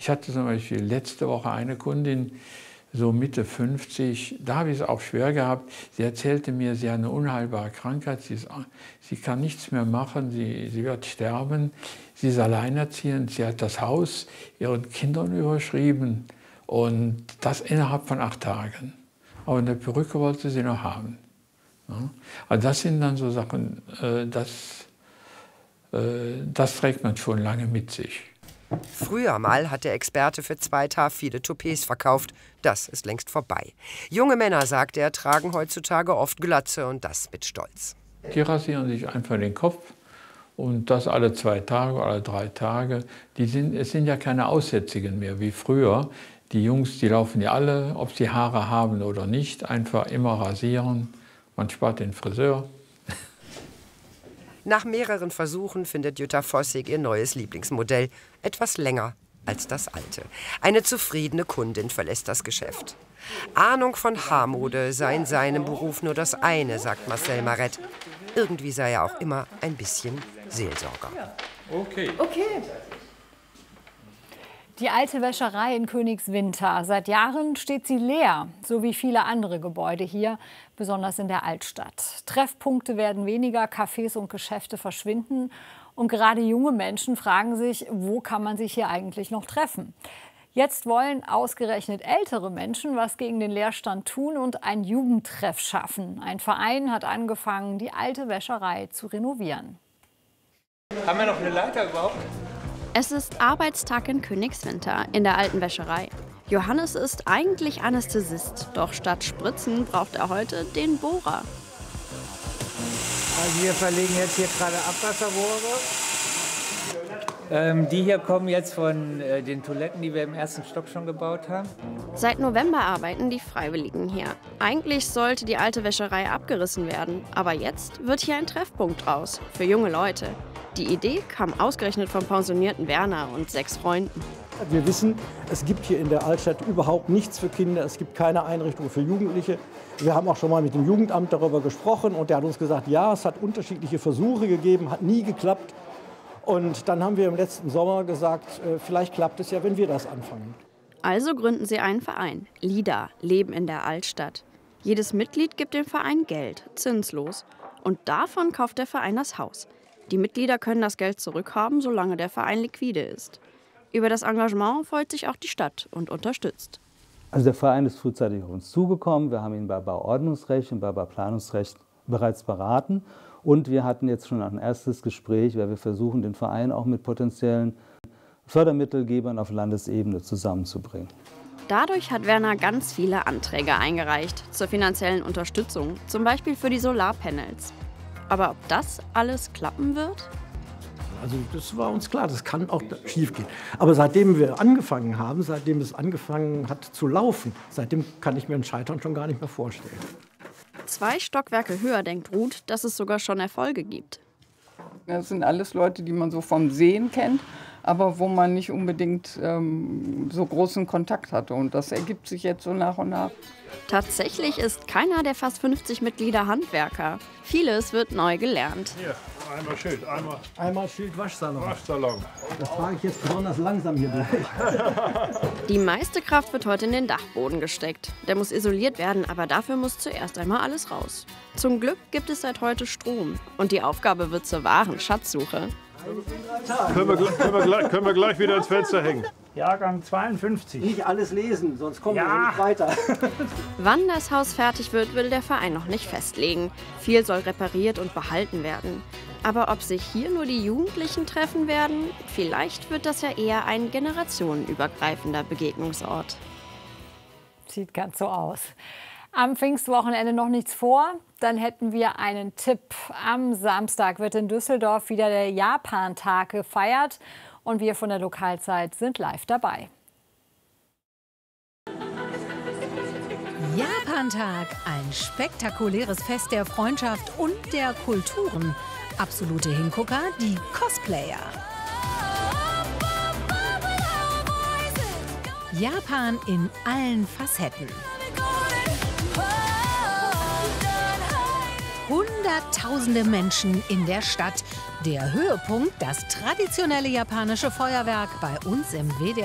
Ich hatte zum Beispiel letzte Woche eine Kundin, so Mitte 50, da habe ich es auch schwer gehabt. Sie erzählte mir, sie hat eine unheilbare Krankheit, sie kann nichts mehr machen, sie wird sterben. Sie ist alleinerziehend, sie hat das Haus ihren Kindern überschrieben und das innerhalb von 8 Tagen. Aber eine Perücke wollte sie noch haben. Ja? Also das sind dann so Sachen, das trägt man schon lange mit sich. Früher mal hat der Experte für 2T viele Toupets verkauft. Das ist längst vorbei. Junge Männer, sagt er, tragen heutzutage oft Glatze und das mit Stolz. Die rasieren sich einfach den Kopf und das alle 2 Tage, alle 3 Tage. Es sind ja keine Aussätzigen mehr wie früher. Die Jungs, die laufen ja alle, ob sie Haare haben oder nicht, einfach immer rasieren. Man spart den Friseur. Nach mehreren Versuchen findet Jutta Vossig ihr neues Lieblingsmodell. Etwas länger als das alte. Eine zufriedene Kundin verlässt das Geschäft. Ahnung von Haarmode sei in seinem Beruf nur das eine, sagt Marcel Maret. Irgendwie sei er auch immer ein bisschen Seelsorger. Okay. Die alte Wäscherei in Königswinter. Seit Jahren steht sie leer, so wie viele andere Gebäude hier, besonders in der Altstadt. Treffpunkte werden weniger, Cafés und Geschäfte verschwinden. Und gerade junge Menschen fragen sich, wo kann man sich hier eigentlich noch treffen? Jetzt wollen ausgerechnet ältere Menschen was gegen den Leerstand tun und ein Jugendtreff schaffen. Ein Verein hat angefangen, die alte Wäscherei zu renovieren. Haben wir noch eine Leiter überhaupt? Es ist Arbeitstag in Königswinter in der alten Wäscherei. Johannes ist eigentlich Anästhesist, doch statt Spritzen braucht er heute den Bohrer. Also wir verlegen jetzt hier gerade Abwasserrohre. Die hier kommen jetzt von den Toiletten, die wir im 1. Stock schon gebaut haben. Seit November arbeiten die Freiwilligen hier. Eigentlich sollte die alte Wäscherei abgerissen werden, aber jetzt wird hier ein Treffpunkt draus für junge Leute. Die Idee kam ausgerechnet vom pensionierten Werner und 6 Freunden. Wir wissen, es gibt hier in der Altstadt überhaupt nichts für Kinder. Es gibt keine Einrichtung für Jugendliche. Wir haben auch schon mal mit dem Jugendamt darüber gesprochen und der hat uns gesagt, ja, es hat unterschiedliche Versuche gegeben, hat nie geklappt. Und dann haben wir im letzten Sommer gesagt, vielleicht klappt es ja, wenn wir das anfangen. Also gründen sie einen Verein. LIDA, Leben in der Altstadt. Jedes Mitglied gibt dem Verein Geld, zinslos. Und davon kauft der Verein das Haus. Die Mitglieder können das Geld zurückhaben, solange der Verein liquide ist. Über das Engagement freut sich auch die Stadt und unterstützt. Also der Verein ist frühzeitig auf uns zugekommen. Wir haben ihn bei Bauordnungsrecht und bei Planungsrecht bereits beraten. Und wir hatten jetzt schon ein erstes Gespräch, weil wir versuchen, den Verein auch mit potenziellen Fördermittelgebern auf Landesebene zusammenzubringen. Dadurch hat Werner ganz viele Anträge eingereicht zur finanziellen Unterstützung, zum Beispiel für die Solarpanels. Aber ob das alles klappen wird? Also das war uns klar, das kann auch schief gehen. Aber seitdem wir angefangen haben, seitdem es angefangen hat zu laufen, seitdem kann ich mir ein Scheitern schon gar nicht mehr vorstellen. 2 Stockwerke höher denkt Ruth, dass es sogar schon Erfolge gibt. Das sind alles Leute, die man so vom Sehen kennt, aber wo man nicht unbedingt so großen Kontakt hatte. Und das ergibt sich jetzt so nach und nach. Tatsächlich ist keiner der fast 50 Mitglieder Handwerker. Vieles wird neu gelernt. Hier, einmal Schild, Einmal Schild Waschsalon. Waschsalon. Das trage ich jetzt besonders langsam hier durch. Die meiste Kraft wird heute in den Dachboden gesteckt. Der muss isoliert werden, aber dafür muss zuerst einmal alles raus. Zum Glück gibt es seit heute Strom und die Aufgabe wird zur wahren Schatzsuche. Können wir gleich wieder ins Fenster hängen. Jahrgang 52. Nicht alles lesen, sonst kommen wir nicht weiter. Wann das Haus fertig wird, will der Verein noch nicht festlegen. Viel soll repariert und behalten werden. Aber ob sich hier nur die Jugendlichen treffen werden, vielleicht wird das ja eher ein generationenübergreifender Begegnungsort. Sieht ganz so aus. Am Pfingstwochenende noch nichts vor? Dann hätten wir einen Tipp. Am Samstag wird in Düsseldorf wieder der Japan-Tag gefeiert. Und wir von der Lokalzeit sind live dabei. Japan-Tag, ein spektakuläres Fest der Freundschaft und der Kulturen. Absolute Hingucker, die Cosplayer. Japan in allen Facetten. Hunderttausende Menschen in der Stadt. Der Höhepunkt, das traditionelle japanische Feuerwerk bei uns im WDR.